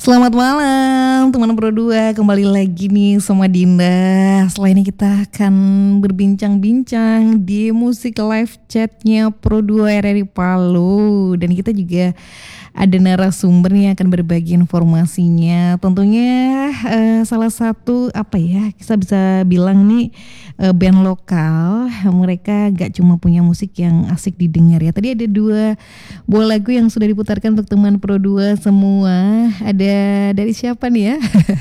Selamat malam teman Pro 2, kembali lagi nih sama Dinda. Setelah ini kita akan berbincang-bincang di musik live chatnya Pro 2 RRI Palu. Dan kita juga ada narasumber yang akan berbagi informasinya. Tentunya salah satu kita bisa bilang nih band lokal. Mereka gak cuma punya musik yang asik didengar ya. Tadi ada dua buah lagu yang sudah diputarkan untuk teman Pro 2 semua. Ada dari siapa nih ya?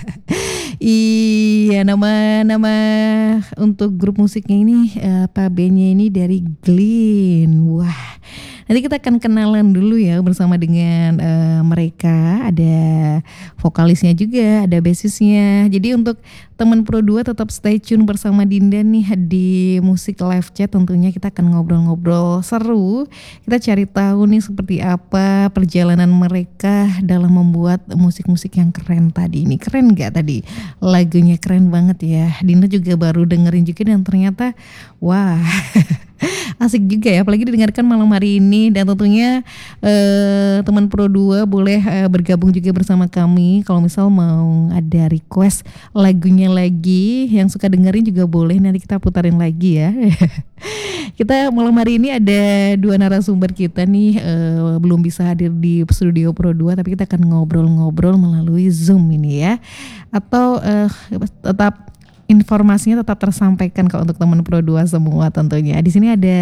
Iya, nama untuk grup musiknya ini bandnya ini dari Glean. Wah, nanti kita akan kenalan dulu ya bersama dengan mereka. Ada vokalisnya juga, ada bassisnya. Jadi untuk teman Pro 2 tetap stay tune bersama Dinda nih di musik live chat. Tentunya kita akan ngobrol-ngobrol seru. Kita cari tahu nih seperti apa perjalanan mereka dalam membuat musik-musik yang keren tadi. Ini keren gak tadi? Lagunya keren banget ya. Dinda juga baru dengerin juga dan ternyata wah asik juga ya, apalagi didengarkan malam hari ini. Dan tentunya teman Pro 2 boleh bergabung juga bersama kami. Kalau misal mau ada request lagunya lagi yang suka dengerin juga boleh, nanti kita putarin lagi ya. Kita malam hari ini ada dua narasumber kita nih, belum bisa hadir di studio Pro 2, tapi kita akan ngobrol-ngobrol melalui Zoom ini ya. Atau tetap informasinya tetap tersampaikan kok untuk teman Pro 2 semua tentunya. Di sini ada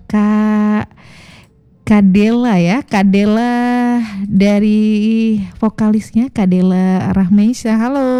Kadela ya, Kadela dari vokalisnya Kadela Rahmeisha. Halo.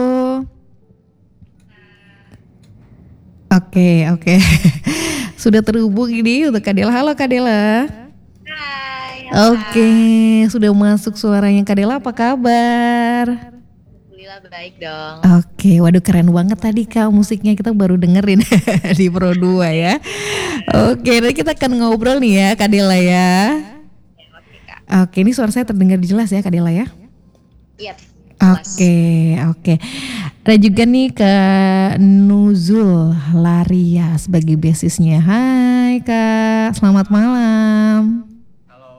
Oke. Sudah terhubung ini untuk Kadela. Halo Kadela. Hai. Oke, sudah masuk suaranya Kadela, apa kabar? Alhamdulillah baik dong. Oke, waduh keren banget tadi Kak musiknya, kita baru dengerin di Pro 2 ya. Oke, nanti kita akan ngobrol nih ya Kadela ya. Oke Kak. Oke, ini suara saya terdengar jelas ya Kadela ya? Iya. Oke. Ada juga nih Kak Nuzul Laria sebagai bassisnya. Hai Kak, selamat malam.